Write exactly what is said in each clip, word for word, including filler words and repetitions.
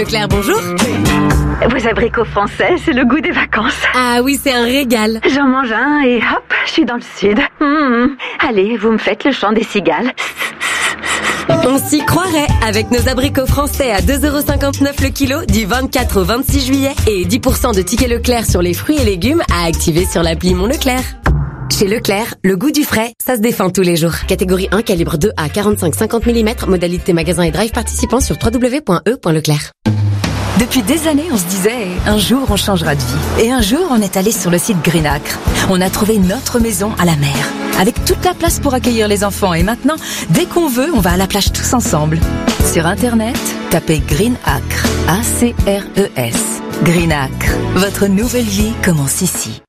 Leclerc, bonjour. Vos abricots français, c'est le goût des vacances. Ah oui, c'est un régal. J'en mange un et hop, je suis dans le sud. Mmh. Allez, vous me faites le chant des cigales. On s'y croirait avec nos abricots français à deux euros cinquante-neuf le kilo du vingt-quatre au vingt-six juillet et dix pour cent de tickets Leclerc sur les fruits et légumes à activer sur l'appli Mon Leclerc. Chez Leclerc, le goût du frais, ça se défend tous les jours. Catégorie un, calibre deux à quarante-cinq cinquante millimètres, modalité magasin et drive participant sur w w w point e point leclerc. Depuis des années, on se disait, un jour on changera de vie. Et un jour, on est allé sur le site Greenacre. On a trouvé notre maison à la mer, avec toute la place pour accueillir les enfants. Et maintenant, dès qu'on veut, on va à la plage tous ensemble. Sur Internet, tapez Greenacre, A C R E S. Greenacre, votre nouvelle vie commence ici.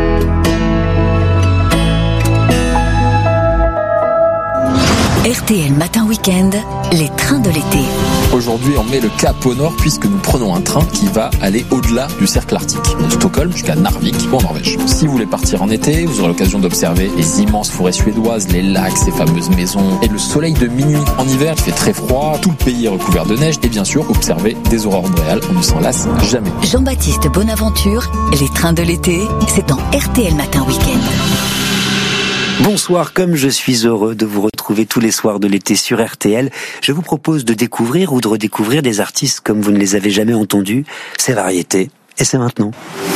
R T L Matin Week-end, les trains de l'été. Aujourd'hui, on met le cap au nord puisque nous prenons un train qui va aller au-delà du cercle arctique, de Stockholm jusqu'à Narvik, en Norvège. Si vous voulez partir en été, vous aurez l'occasion d'observer les immenses forêts suédoises, les lacs, ces fameuses maisons et le soleil de minuit. En hiver, il fait très froid, tout le pays est recouvert de neige et bien sûr, observer des aurores boréales, on ne s'en lasse jamais. Jean-Baptiste Bonaventure, les trains de l'été, c'est dans R T L Matin Week-end. Bonsoir, comme je suis heureux de vous retrouver tous les soirs de l'été sur R T L, je vous propose de découvrir ou de redécouvrir des artistes comme vous ne les avez jamais entendus. C'est Variété, et c'est maintenant.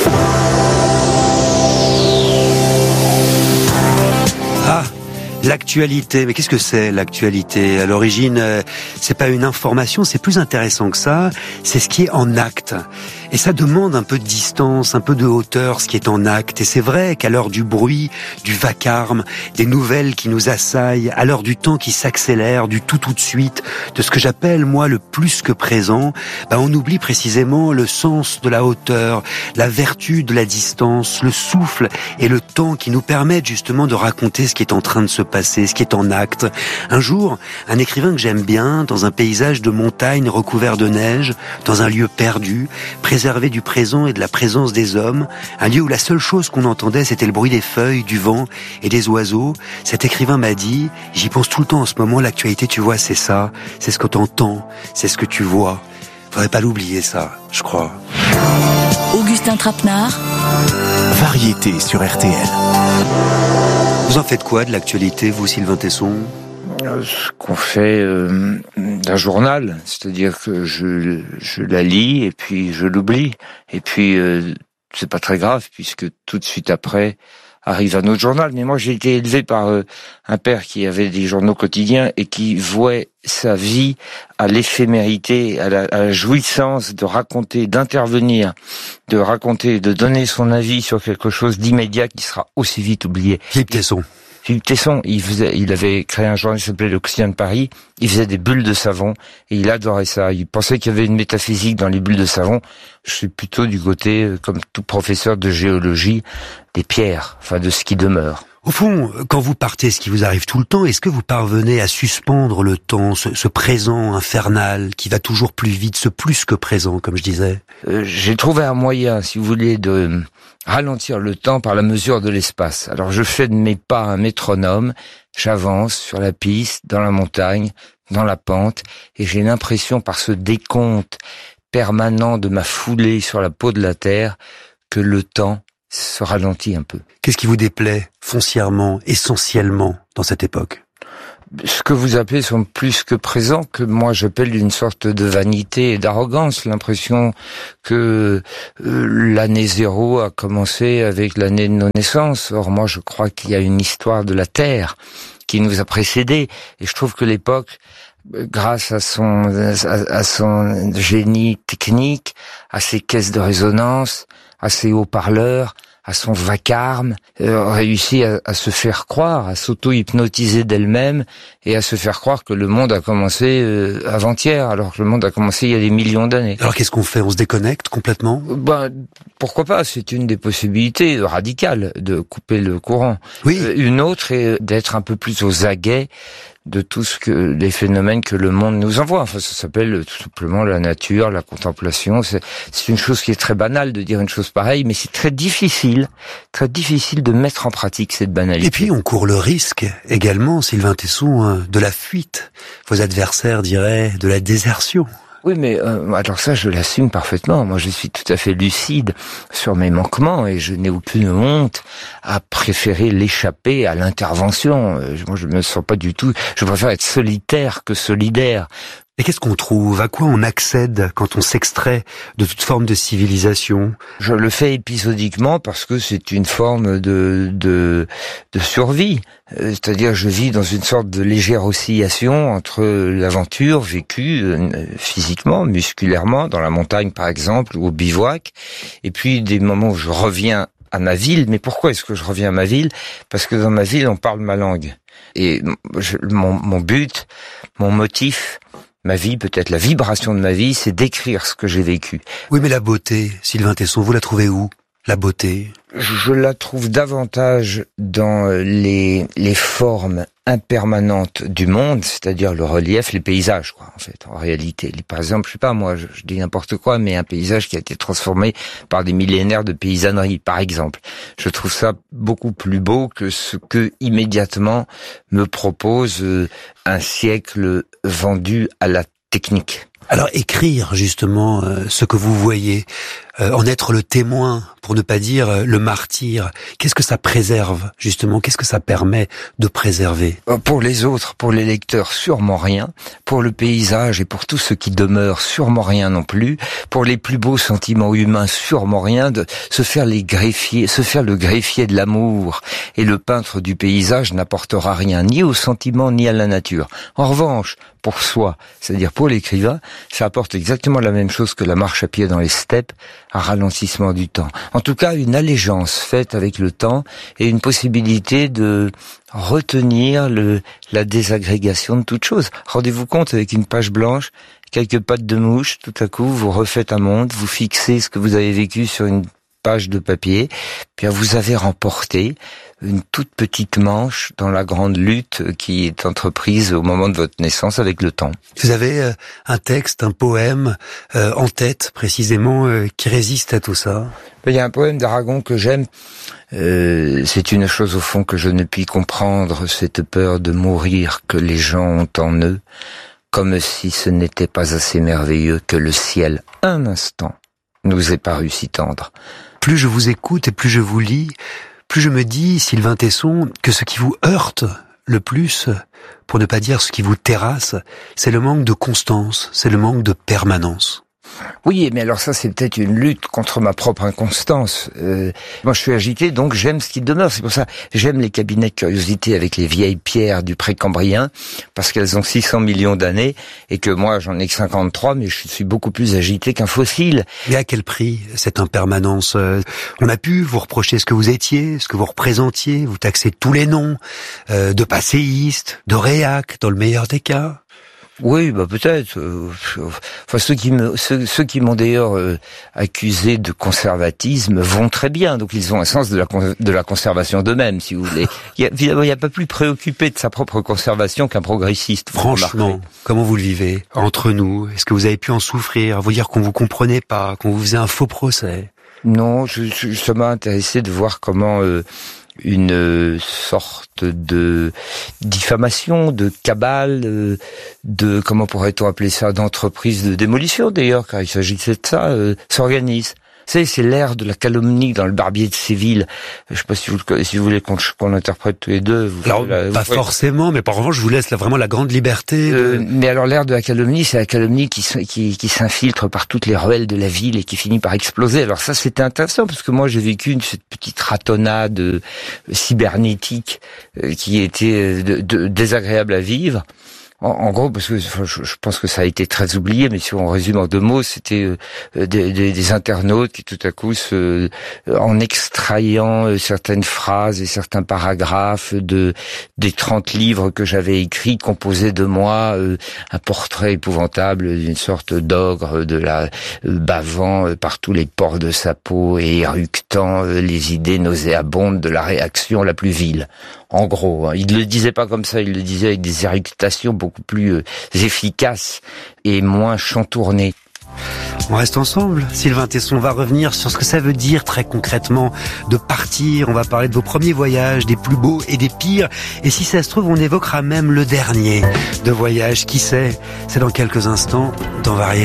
Ah, l'actualité. Mais qu'est-ce que c'est l'actualité ? À l'origine, euh, c'est pas une information, c'est plus intéressant que ça. C'est ce qui est en acte. Et ça demande un peu de distance, un peu de hauteur, ce qui est en acte. Et c'est vrai qu'à l'heure du bruit, du vacarme, des nouvelles qui nous assaillent, à l'heure du temps qui s'accélère, du tout tout de suite, de ce que j'appelle, moi, le plus que présent, ben, on oublie précisément le sens de la hauteur, la vertu de la distance, le souffle et le temps qui nous permettent justement de raconter ce qui est en train de se passer, ce qui est en acte. Un jour, un écrivain que j'aime bien, dans un paysage de montagne recouvert de neige, dans un lieu perdu, préservé du présent et de la présence des hommes, un lieu où la seule chose qu'on entendait c'était le bruit des feuilles, du vent et des oiseaux. Cet écrivain m'a dit, j'y pense tout le temps en ce moment, l'actualité tu vois c'est ça, c'est ce que t'entends, c'est ce que tu vois. Faudrait pas l'oublier ça, je crois. Augustin Trapenard. Variété sur R T L. Vous en faites quoi de l'actualité, vous Sylvain Tesson ? Ce qu'on fait euh, d'un journal, c'est-à-dire que je, je la lis et puis je l'oublie. Et puis, euh, c'est pas très grave puisque tout de suite après arrive un autre journal. Mais moi, j'ai été élevé par euh, un père qui avait des journaux quotidiens et qui vouait sa vie à l'éphémérité, à la, à la jouissance de raconter, d'intervenir, de raconter, de donner son avis sur quelque chose d'immédiat qui sera aussi vite oublié. Philippe Tesson. Philippe Tesson, il faisait, il avait créé un journal qui s'appelait Le Quotidien de Paris. Il faisait des bulles de savon et il adorait ça. Il pensait qu'il y avait une métaphysique dans les bulles de savon. Je suis plutôt du côté, comme tout professeur de géologie, des pierres, enfin de ce qui demeure. Au fond, quand vous partez, ce qui vous arrive tout le temps, est-ce que vous parvenez à suspendre le temps, ce, ce présent infernal qui va toujours plus vite, ce plus que présent, comme je disais ? euh, J'ai trouvé un moyen, si vous voulez, de ralentir le temps par la mesure de l'espace. Alors je fais de mes pas un métronome, j'avance sur la piste, dans la montagne, dans la pente, et j'ai l'impression par ce décompte permanent de ma foulée sur la peau de la terre que le temps se ralentit un peu. Qu'est-ce qui vous déplaît foncièrement, essentiellement dans cette époque ? Ce que vous appelez sont plus que présents, que moi j'appelle une sorte de vanité et d'arrogance, l'impression que euh, l'année zéro a commencé avec l'année de nos naissances. Or moi je crois qu'il y a une histoire de la Terre qui nous a précédés, et je trouve que l'époque, grâce à son à, à son génie technique, à ses caisses de résonance, à ses haut-parleurs, à son vacarme, euh, réussi à, à se faire croire, à s'auto-hypnotiser d'elle-même et à se faire croire que le monde a commencé euh, avant-hier, alors que le monde a commencé il y a des millions d'années. Alors qu'est-ce qu'on fait ? On se déconnecte complètement ? Ben, pourquoi pas ? C'est une des possibilités radicales de couper le courant. Oui. Euh, une autre est d'être un peu plus aux aguets de tout ce que les phénomènes que le monde nous envoie. Enfin, ça s'appelle tout simplement la nature, la contemplation. C'est, c'est une chose qui est très banale de dire une chose pareille, mais c'est très difficile, très difficile de mettre en pratique cette banalité. Et puis, on court le risque également, Sylvain Tesson, de la fuite. Vos adversaires diraient de la désertion. Oui, mais euh, alors ça, je l'assume parfaitement. Moi, je suis tout à fait lucide sur mes manquements et je n'ai aucune honte à préférer l'échapper à l'intervention. Euh, moi, je ne me sens pas du tout... Je préfère être solitaire que solidaire. Et qu'est-ce qu'on trouve? À quoi on accède quand on s'extrait de toute forme de civilisation? Je le fais épisodiquement parce que c'est une forme de de, de survie. Euh, c'est-à-dire, je vis dans une sorte de légère oscillation entre l'aventure vécue euh, physiquement, musculairement, dans la montagne par exemple, ou au bivouac, et puis des moments où je reviens à ma ville. Mais pourquoi est-ce que je reviens à ma ville? Parce que dans ma ville, on parle ma langue. Et je, mon, mon but, mon motif... Ma vie, peut-être la vibration de ma vie, c'est d'écrire ce que j'ai vécu. Oui, mais la beauté, Sylvain Tesson, vous la trouvez où? La beauté? Je la trouve davantage dans les, les formes impermanentes du monde, c'est-à-dire le relief, les paysages, quoi, en fait, en réalité. Par exemple, je sais pas, moi, je, je dis n'importe quoi, mais un paysage qui a été transformé par des millénaires de paysannerie, par exemple. Je trouve ça beaucoup plus beau que ce que, immédiatement, me propose euh, un siècle vendu à la technique. Alors, écrire, justement, euh, ce que vous voyez, euh, en être le témoin, pour ne pas dire euh, le martyr, qu'est-ce que ça préserve, justement? Qu'est-ce que ça permet de préserver? Pour les autres, pour les lecteurs, sûrement rien. Pour le paysage et pour tout ce qui demeure, sûrement rien non plus. Pour les plus beaux sentiments humains, sûrement rien. De se faire les greffiers, se faire le greffier de l'amour et le peintre du paysage n'apportera rien, ni aux sentiments, ni à la nature. En revanche, pour soi, c'est-à-dire pour l'écrivain, ça apporte exactement la même chose que la marche à pied dans les steppes, un ralentissement du temps. En tout cas, une allégeance faite avec le temps et une possibilité de retenir le, la désagrégation de toute chose. Rendez-vous compte, avec une page blanche, quelques pattes de mouche, tout à coup, vous refaites un monde, vous fixez ce que vous avez vécu sur une page de papier, puis vous avez remporté une toute petite manche dans la grande lutte qui est entreprise au moment de votre naissance avec le temps. Vous avez euh, un texte, un poème euh, en tête précisément euh, qui résiste à tout ça? Il y a un poème d'Aragon que j'aime. Euh, c'est une chose au fond que je ne puis comprendre, cette peur de mourir que les gens ont en eux, comme si ce n'était pas assez merveilleux que le ciel, un instant, nous ait paru si tendre. Plus je vous écoute et plus je vous lis, plus je me dis, Sylvain Tesson, que ce qui vous heurte le plus, pour ne pas dire ce qui vous terrasse, c'est le manque de constance, c'est le manque de permanence. Oui, mais alors ça, c'est peut-être une lutte contre ma propre inconstance. Euh, moi, je suis agité, donc j'aime ce qui demeure. C'est pour ça j'aime les cabinets de curiosité avec les vieilles pierres du Précambrien, parce qu'elles ont six cents millions d'années, et que moi, j'en ai que cinquante-trois, mais je suis beaucoup plus agité qu'un fossile. Mais à quel prix, cette impermanence? On a pu vous reprocher ce que vous étiez, ce que vous représentiez, vous taxez tous les noms, euh, de passéiste, de réac, dans le meilleur des cas. Oui, bah peut-être. Enfin, ceux qui me, ceux, ceux qui m'ont d'ailleurs euh, accusé de conservatisme vont très bien. Donc, ils ont un sens de la de la conservation d'eux-mêmes, si vous voulez. Il y a, il y a pas plus préoccupé de sa propre conservation qu'un progressiste. Franchement, comment vous le vivez entre nous? Est-ce que vous avez pu en souffrir, vous dire qu'on vous comprenait pas, qu'on vous faisait un faux procès? Non, je, je, ça m'a intéressé de voir comment. Euh, une sorte de diffamation, de cabale, de, comment pourrait-on appeler ça, d'entreprise de démolition d'ailleurs, car il s'agissait de ça, euh, s'organise. Vous savez, c'est l'ère de la calomnie dans le Barbier de Séville. Je sais pas si vous, si vous voulez qu'on, qu'on interprète tous les deux. Vous alors, la, pas vous forcément, mais par revanche, je vous laisse là, vraiment la grande liberté. De... Euh, mais alors, l'ère de la calomnie, c'est la calomnie qui, qui, qui s'infiltre par toutes les ruelles de la ville et qui finit par exploser. Alors ça, c'était intéressant, parce que moi, j'ai vécu une, cette petite ratonnade euh, cybernétique euh, qui était de, de, désagréable à vivre. En, en gros, parce que enfin, je, je pense que ça a été très oublié, mais si on résume en deux mots, c'était euh, des, des, des internautes qui tout à coup, se, euh, en extrayant euh, certaines phrases et certains paragraphes de des trente livres que j'avais écrits, composaient de moi euh, un portrait épouvantable d'une sorte d'ogre, de la euh, bavant euh, par tous les pores de sa peau et éructant euh, les idées nauséabondes de la réaction la plus vile. En gros, hein. Il ne le disait pas comme ça, il le disait avec des éructations beaucoup plus euh, efficaces et moins chantournées. On reste ensemble. Sylvain Tesson va revenir sur ce que ça veut dire très concrètement de partir. On va parler de vos premiers voyages, des plus beaux et des pires. Et si ça se trouve, on évoquera même le dernier de voyage. Qui sait? C'est dans quelques instants dans Variété.